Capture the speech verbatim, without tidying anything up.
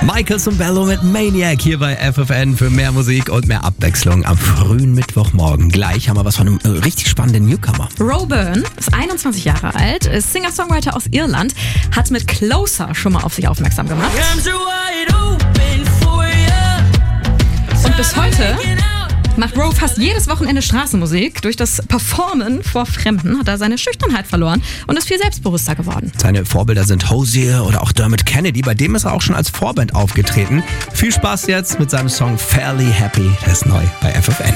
Michael Sembello mit Maniac hier bei F F N für mehr Musik und mehr Abwechslung am frühen Mittwochmorgen. Gleich haben wir was von einem äh, richtig spannenden Newcomer. Roe Byrne ist einundzwanzig Jahre alt, ist Singer-Songwriter aus Irland, hat mit Closer schon mal auf sich aufmerksam gemacht. Und bis heute macht Roe fast jedes Wochenende Straßenmusik. Durch das Performen vor Fremden hat er seine Schüchternheit verloren und ist viel selbstbewusster geworden. Seine Vorbilder sind Hozier oder auch Dermot Kennedy. Bei dem ist er auch schon als Vorband aufgetreten. Viel Spaß jetzt mit seinem Song Fairly Happy. Der ist neu bei F F N.